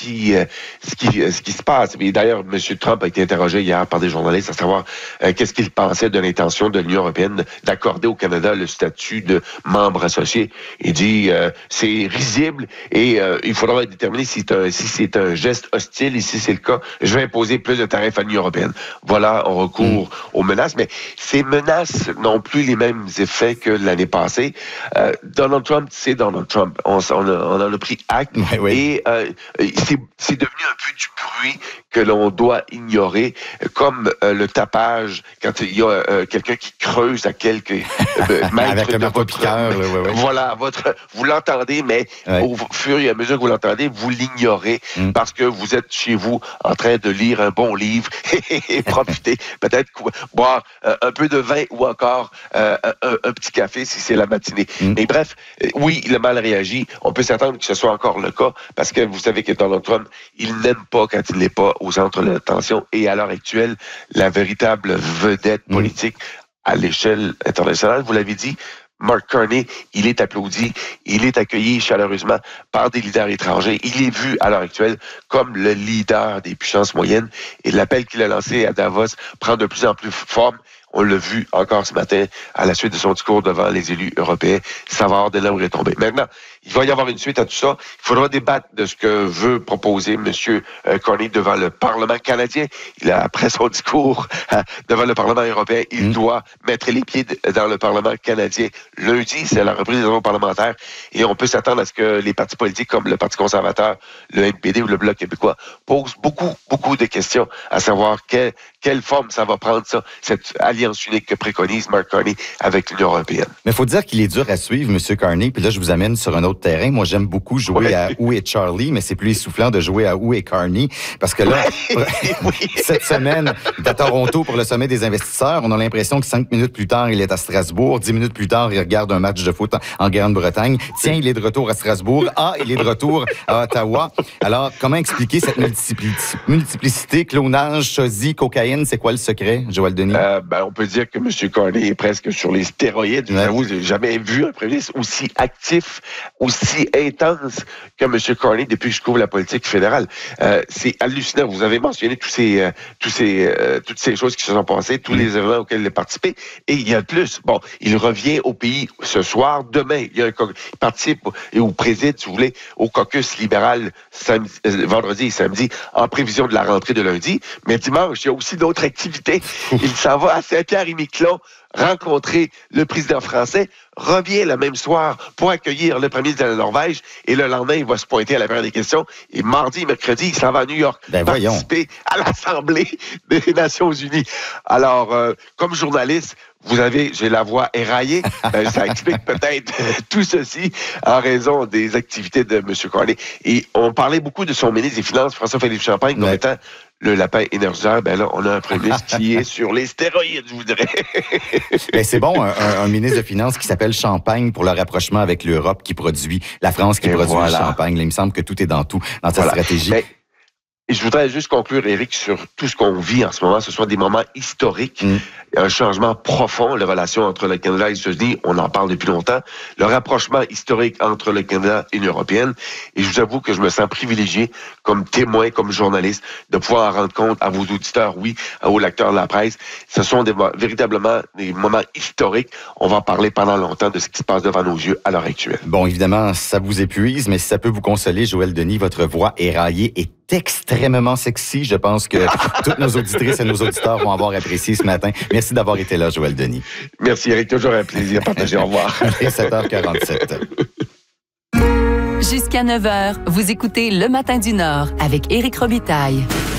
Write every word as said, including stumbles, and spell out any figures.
qui, euh, ce qui, euh, ce qui se passe. Et d'ailleurs, M. Trump a été interrogé hier par des journalistes à savoir euh, qu'est-ce qu'il pensait de l'intention de l'Union européenne d'accorder au Canada le statut de membre associé. Il dit euh, c'est risible et euh, il faudra déterminer si c'est un, si c'est un geste hostile et si c'est le cas, je vais imposer plus de tarifs à l'Union européenne. Voilà, on recourt mmh. aux menaces, mais ces menaces n'ont plus les mêmes effets que l'année passée. Euh, Donald Trump, c'est Donald Trump. On, on, a, on en a pris acte oui, oui. et euh, c'est, c'est devenu un peu du bruit que l'on doit ignorer, comme euh, le tapage quand il y a euh, quelqu'un qui creuse à quelques euh, mètres avec le de votre piqueur, là, ouais, ouais. Voilà, votre, vous l'entendez, mais ouais. au fur et à mesure que vous l'entendez, vous l'ignorez mm. parce que vous êtes chez vous en train de lire un bon livre et profiter, peut-être boire euh, un peu de vin ou encore euh, un, un petit café si c'est la matinée. Mm. Mais bref, euh, oui, il a mal réagi. On peut s'attendre que ce soit encore le cas parce que vous savez que Donald Trump, il n'aime pas quand il n'est pas au centre de l'attention et à l'heure actuelle, la véritable vedette politique mm. à l'échelle internationale, vous l'avez dit, Mark Carney, il est applaudi, il est accueilli chaleureusement par des leaders étrangers. Il est vu à l'heure actuelle comme le leader des puissances moyennes et l'appel qu'il a lancé à Davos prend de plus en plus forme. On l'a vu encore ce matin à la suite de son discours devant les élus européens. Ça va avoir de là où il est tombé. Maintenant, il va y avoir une suite à tout ça. Il faudra débattre de ce que veut proposer M. Carney devant le Parlement canadien. Il a, après son discours devant le Parlement européen, il mmh. doit mettre les pieds dans le Parlement canadien lundi. C'est la reprise des travaux parlementaires. Et on peut s'attendre à ce que les partis politiques comme le Parti conservateur, le N P D ou le Bloc québécois posent beaucoup, beaucoup de questions à savoir quelle, quelle forme ça va prendre, ça, cette alliance unique que préconise Mark Carney avec l'Union européenne. Mais il faut dire qu'il est dur à suivre, M. Carney. Puis là, je vous amène sur un autre terrain. Moi, j'aime beaucoup jouer ouais. à Où est Charlie, mais c'est plus essoufflant de jouer à Où est Carney. Parce que là, oui. cette semaine, à Toronto pour le sommet des investisseurs, on a l'impression que cinq minutes plus tard, il est à Strasbourg. Dix minutes plus tard, il regarde un match de foot en Grande-Bretagne. Tiens, il est de retour à Strasbourg. Ah, il est de retour à Ottawa. Alors, comment expliquer cette multipli- multiplicité, clonage, sosie, cocaïne? C'est quoi le secret, Joël Denis? Euh, ben, on peut dire que M. Carney est presque sur les stéroïdes. Ouais. J'avoue, j'ai jamais vu un premier ministre aussi actif, aussi intense que M. Carney depuis que je couvre la politique fédérale. Euh, c'est hallucinant. Vous avez mentionné tous ces, euh, tous ces, euh, toutes ces choses qui se sont passées, tous les événements auxquels il a participé. Et il y a plus. Bon, il revient au pays ce soir. Demain, il, y a un co- il participe et ou préside, si vous voulez, au caucus libéral samedi, euh, vendredi et samedi en prévision de la rentrée de lundi. Mais dimanche, il y a aussi d'autres activités. Il s'en va à Saint-Pierre-et-Miquelon rencontrer le président français, revient le même soir pour accueillir le premier ministre de la Norvège et le lendemain, il va se pointer à la période des questions et mardi et mercredi, il s'en va à New York ben participer à l'Assemblée des Nations Unies. Alors, euh, comme journaliste, vous avez, j'ai la voix éraillée, euh, ça explique peut-être tout ceci en raison des activités de M. Carney. Et on parlait beaucoup de son ministre des Finances, François-Philippe Champagne, comme ouais. étant le lapin énergiseur. Ben là, on a un premier ministre qui est sur les stéroïdes, je vous dirais. Ben c'est bon, un, un, un ministre de Finances qui s'appelle Champagne pour le rapprochement avec l'Europe qui produit, la France qui Et produit voilà. le champagne. Là, il me semble que tout est dans tout, dans sa voilà. stratégie. Ben, Et je voudrais juste conclure, Éric, sur tout ce qu'on vit en ce moment. Ce sont des moments historiques, mm. un changement profond, les relations entre le Canada et les États-Unis, on en parle depuis longtemps, le rapprochement historique entre le Canada et l'Union européenne. Et je vous avoue que je me sens privilégié comme témoin, comme journaliste, de pouvoir en rendre compte à vos auditeurs, oui, aux lecteurs de la presse. Ce sont des, véritablement des moments historiques. On va parler pendant longtemps de ce qui se passe devant nos yeux à l'heure actuelle. Bon, évidemment, ça vous épuise, mais si ça peut vous consoler, Joël Denis, votre voix éraillée est extrêmement sexy. Je pense que toutes nos auditrices et nos auditeurs vont avoir apprécié ce matin. Merci d'avoir été là, Joël Denis. Merci, Eric. Toujours un plaisir de partager. Au revoir. Il est sept heures quarante-sept. Jusqu'à neuf heures, vous écoutez Le Matin du Nord avec Éric Robitaille.